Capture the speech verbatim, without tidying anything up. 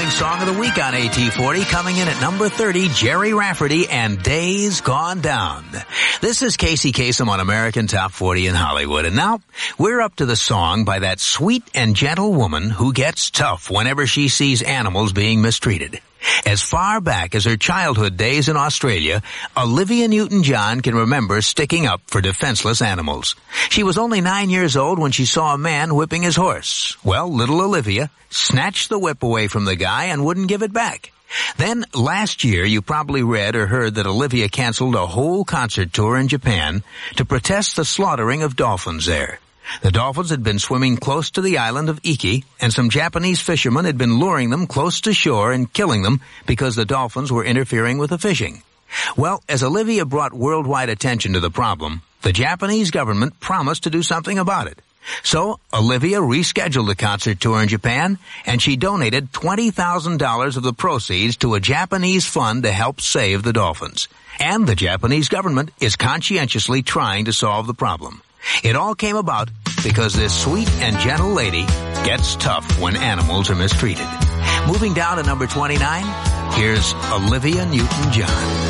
morning song of the week on A T forty. Coming in at number thirty, Jerry Rafferty and Days Gone Down. This is Casey Kasem on American Top forty in Hollywood. And now we're up to the song by that sweet and gentle woman who gets tough whenever she sees animals being mistreated. As far back as her childhood days in Australia, Olivia Newton-John can remember sticking up for defenseless animals. She was only nine years old when she saw a man whipping his horse. Well, little Olivia snatched the whip away from the guy and wouldn't give it back. Then, last year, you probably read or heard that Olivia canceled a whole concert tour in Japan to protest the slaughtering of dolphins there. The dolphins had been swimming close to the island of Iki, and some Japanese fishermen had been luring them close to shore and killing them because the dolphins were interfering with the fishing. Well, as Olivia brought worldwide attention to the problem, the Japanese government promised to do something about it. So, Olivia rescheduled the concert tour in Japan, and she donated twenty thousand dollars of the proceeds to a Japanese fund to help save the dolphins. And the Japanese government is conscientiously trying to solve the problem. It all came about because this sweet and gentle lady gets tough when animals are mistreated. Moving down to number twenty-nine, here's Olivia Newton-John.